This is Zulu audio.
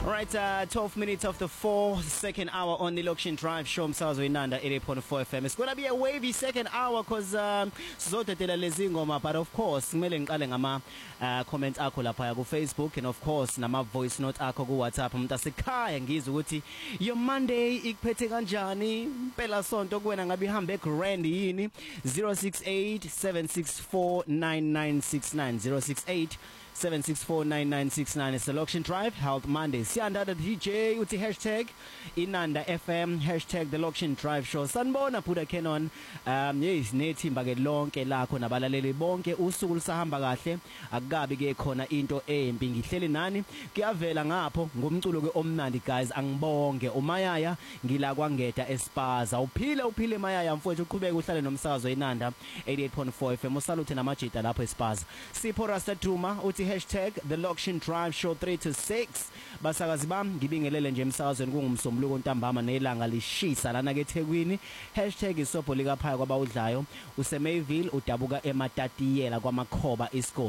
Right, 12 minutes of the 4 second hour on the Lokshin Drive show umsakazo Inanda 88.4 FM. It's going to be a wavy second hour cause sizodedela lezi ngoma, but of course kumele ngiqale ngama comments akho lapha ku Facebook and of course nama voice note akho ku WhatsApp. Umuntu asekhaya ngizwe ukuthi your Monday ikuphethe kanjani, impela sonto kuwena ngabe ihambe grand yini. 068 7649969 It's the Lokshin Drive Health Monday. Siyanda the DJ uthi #Inanda FM #the Lokshin Drive Show. Sanibona Buda Canon. Yes nethimba ke lonke lakho nabalaleli bonke usuku lisahamba kahle akukabi ke khona into empi ngihleli nani kuyavela ngapho ngomculo ke omnandi guys angibonge uMayaya ngila kwangeda eSpaza uphile Mayaya mfowethu uqhubeka uhlale nomsakazo Inanda 88.4 FM usalute namajita lapho eSpaza. Sipho Rasta Duma uthi #the Lokshin Drive Show 3 to 6 basakazi bami ngibingelele nje emsakazweni kungumsombuluko ntambama nelanga lishisa lana ke eThekwini #isobho lika phaya kwabawudlayo usemayville udabuka ematatiyela kwamakhoba isikole.